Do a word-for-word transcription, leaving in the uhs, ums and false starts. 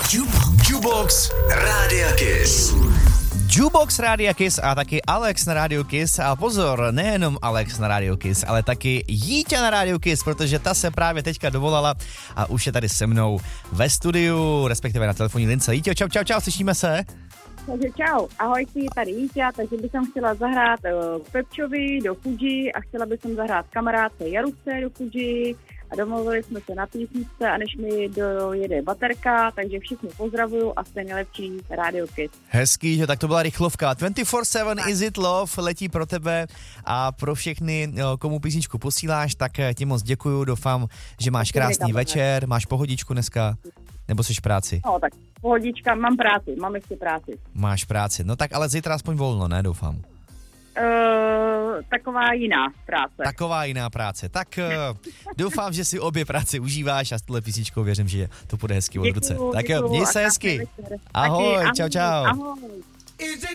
Jukebox Rádia Kiss. Jukebox Rádia Kiss a taky Alex na Rádiu Kiss. A pozor, nejenom Alex na Rádiu Kiss, ale taky Jíťa na Rádiu Kiss, protože ta se právě teďka dovolala a už je tady se mnou ve studiu, respektive na telefonní lince. Jíťo, čau, čau, čau, slyšíme se? Takže čau, ahoj, si tady Jíťa, takže bych chtěla zahrát uh, Pepčovi do Fuji a chtěla bych zahrát kamarádce Jaruse do Fuji a domluvili jsme se na písničce a než mi dojede baterka, takže všichni pozdravuju a jste nejlepší Rádio Kiss. Hezký, že tak to byla rychlovka. dvacet čtyři sedm Is It Love letí pro tebe a pro všechny, komu písničku posíláš, tak ti moc děkuju, doufám, že máš krásný večer, máš pohodičku dneska, nebo jsi v práci? No tak pohodička, mám práci, mám ještě práci. Máš práci, no tak ale zítra aspoň volno, ne, doufám. Uh, taková jiná práce. Taková jiná práce. Tak uh, doufám, že si obě práce užíváš a s tuhle písničkou věřím, že to půjde hezky od ruce. Tak jo, měj se hezky. Ahoj, čau, čau. Ahoj.